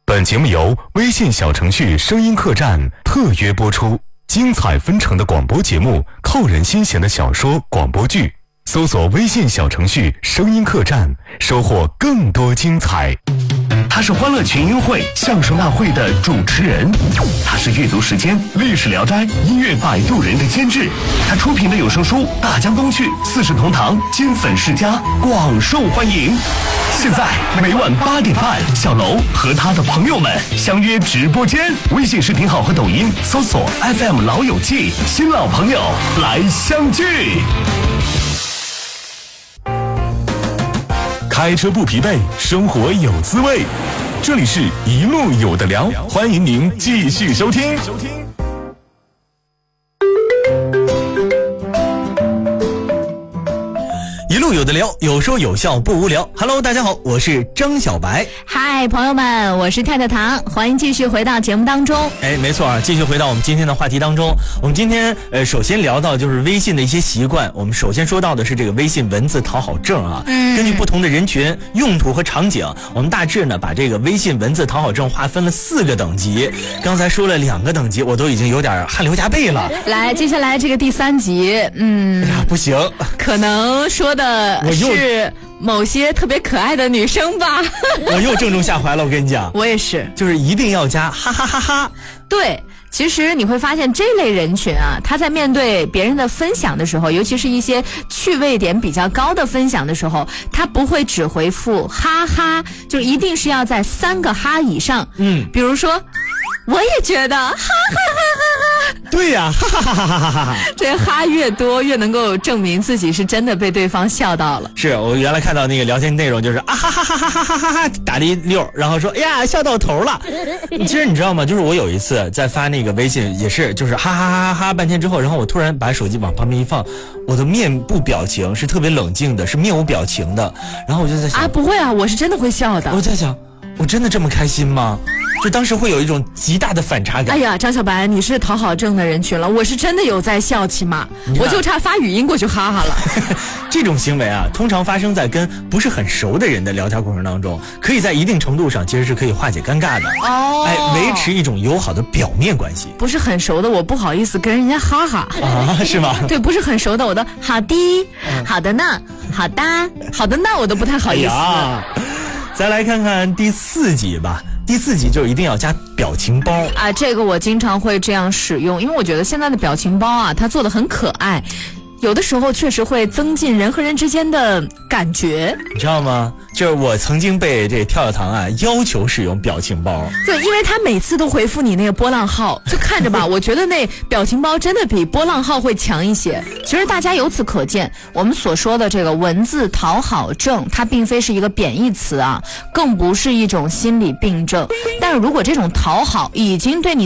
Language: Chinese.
本节目由微信小程序声音客栈特约播出，精彩纷呈的广播节目，扣人心弦的小说广播剧，搜索微信小程序声音客栈，收获更多精彩。 他是欢乐群英会相声大会的主持人，他是阅读时间历史聊斋音乐摆渡人的监制，他出品的有声书大江东去四世同堂金粉世家广受欢迎。现在每晚8点半，小楼和他的朋友们相约直播间，微信视频号和抖音搜索 FM 老友记，新老朋友来相聚。 开车不疲惫，生活有滋味。这里是一路有的聊，欢迎您继续收听。 一路有的聊，有说有笑不无聊。Hello， 大家好，我是张小白。 嗨，朋友们，我是太太糖，欢迎继续回到节目当中。 没错啊，继续回到我们今天的话题当中。我们今天首先聊到就是微信的一些习惯。我们首先说到的是这个微信文字讨好症啊。根据不同的人群、用途和场景，我们大致呢把这个微信文字讨好症划分了4个等级。刚才说了2个等级，我都已经有点汗流浃背了。 来，接下来这个第3级， 不行， 可能说的是某些特别可爱的女生吧。 我又正中下怀了，我跟你讲。 我也是， 就是一定要加哈哈哈哈。 对，其实你会发现这类人群啊，他在面对别人的分享的时候，尤其是一些趣味点比较高的分享的时候，他不会只回复哈哈，就一定是要在3个哈以上。比如说我也觉得哈哈哈哈哈。 对呀，哈哈哈哈哈哈。 这哈越多，越能够证明自己是真的被对方笑到了。 是我原来看到那个聊天内容就是啊哈哈哈哈哈哈哈打了一溜，然后说哎呀笑到头了。其实你知道吗？就是我有一次在发那个微信，也是就是哈哈哈哈哈半天之后，然后我突然把手机往旁边一放，我的面部表情是特别冷静的，是面无表情的。然后我就在想不会啊，我是真的会笑的。 我在想，我真的这么开心吗？就当时会有一种极大的反差感。 哎呀，张小白，你是讨好症的人群了，我是真的有在笑，起码我就差发语音过去哈哈了。 这种行为啊，通常发生在跟不是很熟的人的聊天过程当中，可以在一定程度上其实是可以化解尴尬的。维持一种友好的表面关系。 不是很熟的，我不好意思跟人家哈哈啊，是吗？ 对，不是很熟的，我都好的，好的呢，好的，好的呢，我都不太好意思。 再来看看第4级吧。第4级就一定要加表情包啊，这个我经常会这样使用，因为我觉得现在的表情包啊，它做得很可爱，有的时候确实会增进人和人之间的感觉， 你知道吗？就是我曾经被这跳跳糖啊要求使用表情包。 对，因为他每次都回复你那个波浪号，就看着吧，我觉得那表情包真的比波浪号会强一些。其实大家由此可见，我们所说的这个文字讨好症，它并非是一个贬义词啊，更不是一种心理病症。但是如果这种讨好已经对你